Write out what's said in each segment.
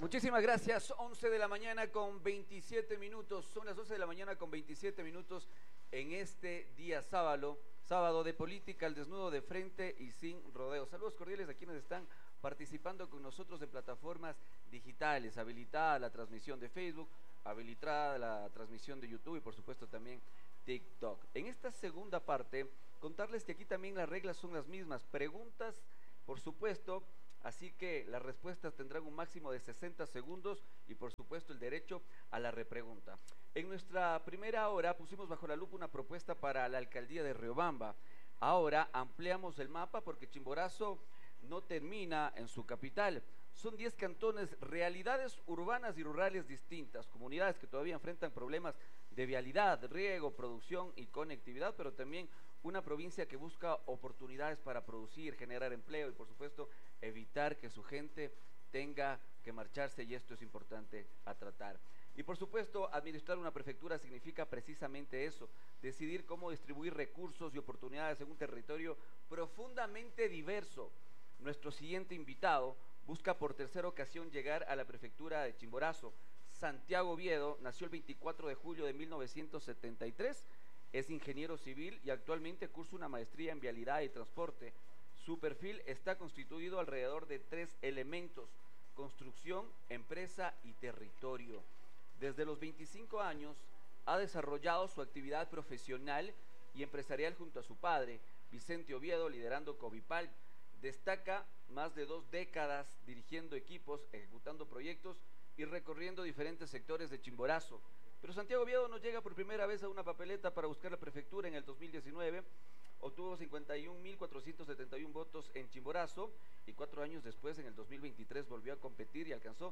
Muchísimas gracias. 11 de la mañana con 27 minutos. Son las 11 de la mañana con 27 minutos en este día sábado de política al desnudo, de frente y sin rodeos. Saludos cordiales a quienes están participando con nosotros en plataformas digitales, habilitada la transmisión de Facebook, habilitada la transmisión de YouTube y por supuesto también TikTok. En esta segunda parte, contarles que aquí también las reglas son las mismas. Preguntas, por supuesto. Así que las respuestas tendrán un máximo de 60 segundos y por supuesto el derecho a la repregunta. En nuestra primera hora pusimos bajo la lupa una propuesta para la alcaldía de Riobamba. Ahora ampliamos el mapa porque Chimborazo no termina en su capital. Son 10 cantones, realidades urbanas y rurales distintas, comunidades que todavía enfrentan problemas de vialidad, riego, producción y conectividad, pero también una provincia que busca oportunidades para producir, generar empleo y por supuesto evitar que su gente tenga que marcharse, y esto es importante a tratar. Y por supuesto, administrar una prefectura significa precisamente eso, decidir cómo distribuir recursos y oportunidades en un territorio profundamente diverso. Nuestro siguiente invitado busca por tercera ocasión llegar a la prefectura de Chimborazo. Santiago Oviedo nació el 24 de julio de 1973, es ingeniero civil y actualmente cursa una maestría en vialidad y transporte. Su perfil está constituido alrededor de 3 elementos: construcción, empresa y territorio. Desde los 25 años ha desarrollado su actividad profesional y empresarial junto a su padre, Vicente Oviedo, liderando Covipal. Destaca más de 2 décadas dirigiendo equipos, ejecutando proyectos y recorriendo diferentes sectores de Chimborazo. Pero Santiago Oviedo no llega por primera vez a una papeleta para buscar la prefectura en el 2019. Obtuvo 51.471 votos en Chimborazo y 4 años después, en el 2023, volvió a competir y alcanzó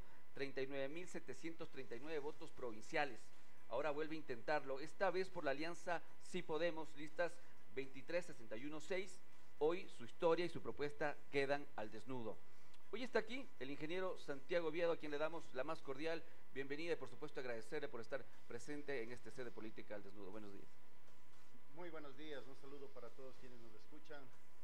39.739 votos provinciales. Ahora vuelve a intentarlo, esta vez por la alianza Sí Podemos, listas 23-61-6. Hoy su historia y su propuesta quedan al desnudo. Hoy está aquí el ingeniero Santiago Oviedo, a quien le damos la más cordial bienvenida y por supuesto agradecerle por estar presente en este set de Política al Desnudo. Buenos días. Muy buenos días, un saludo para todos quienes nos escuchan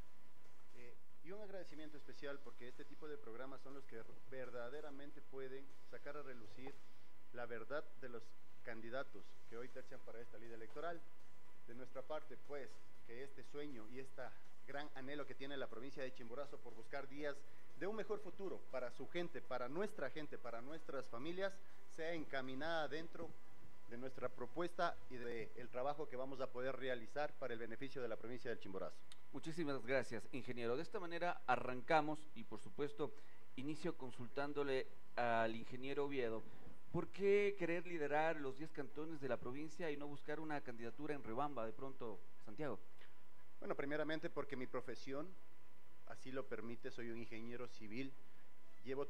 y un agradecimiento especial porque este tipo de programas son los que verdaderamente pueden sacar a relucir la verdad de los candidatos que hoy tercian para esta ley electoral. De nuestra parte, pues, que este sueño y este gran anhelo que tiene la provincia de Chimborazo por buscar días de un mejor futuro para su gente, para nuestras familias, sea encaminada dentro de nuestra propuesta y del trabajo que vamos a poder realizar para el beneficio de la provincia del Chimborazo. Muchísimas gracias, ingeniero. De esta manera arrancamos y por supuesto inicio consultándole al ingeniero Oviedo. ¿Por qué querer liderar los 10 cantones de la provincia y no buscar una candidatura en Riobamba de pronto, Santiago? Bueno, primeramente porque mi profesión así lo permite, soy un ingeniero civil. Llevo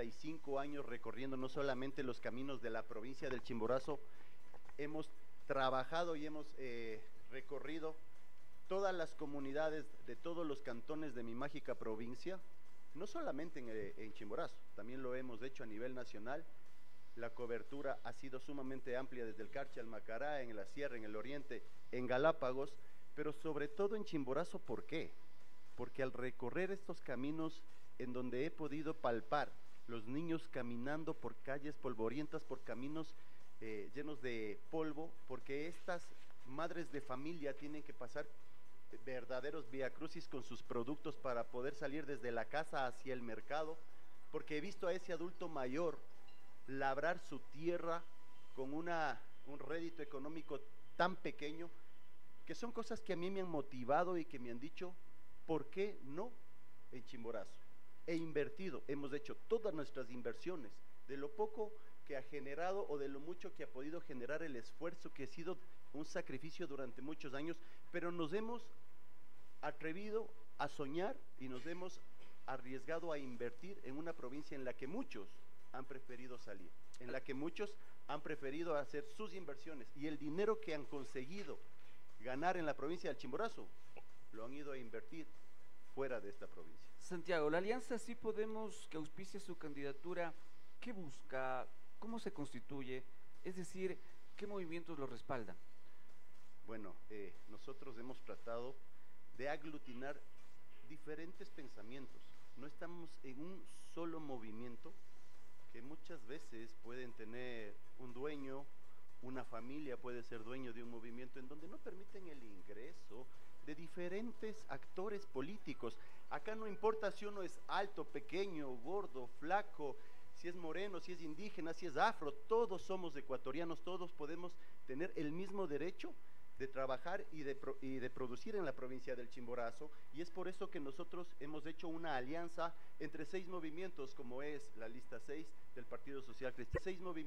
35 años recorriendo no solamente los caminos de la provincia del Chimborazo, hemos trabajado y hemos recorrido todas las comunidades de todos los cantones de mi mágica provincia, no solamente en Chimborazo, también lo hemos hecho a nivel nacional. La cobertura ha sido sumamente amplia desde el Carchi al Macará, en la Sierra, en el Oriente, en Galápagos, pero sobre todo en Chimborazo. ¿Por qué? Porque al recorrer estos caminos en donde he podido palpar los niños caminando por calles polvorientas, por caminos llenos de polvo, porque estas madres de familia tienen que pasar verdaderos viacrucis con sus productos para poder salir desde la casa hacia el mercado, porque he visto a ese adulto mayor labrar su tierra con un rédito económico tan pequeño, que son cosas que a mí me han motivado y que me han dicho, ¿por qué no en Chimborazo? He invertido, hemos hecho todas nuestras inversiones, de lo poco que ha generado o de lo mucho que ha podido generar el esfuerzo, que ha sido un sacrificio durante muchos años, pero nos hemos atrevido a soñar y nos hemos arriesgado a invertir en una provincia en la que muchos han preferido salir, en la que muchos han preferido hacer sus inversiones, y el dinero que han conseguido ganar en la provincia del Chimborazo lo han ido a invertir fuera de esta provincia. Santiago, la alianza Sí Podemos, que auspicia su candidatura, ¿qué busca? ¿Cómo se constituye? Es decir, ¿qué movimientos lo respaldan? Bueno, nosotros hemos tratado de aglutinar diferentes pensamientos. No estamos en un solo movimiento que muchas veces pueden tener un dueño, una familia puede ser dueño de un movimiento en donde no permiten el ingreso de diferentes actores políticos. Acá no importa si uno es alto, pequeño, gordo, flaco, si es moreno, si es indígena, si es afro, todos somos ecuatorianos, todos podemos tener el mismo derecho de trabajar y de producir en la provincia del Chimborazo, y es por eso que nosotros hemos hecho una alianza entre 6 movimientos, como es la lista 6 del Partido Social Cristiano, 6 movimientos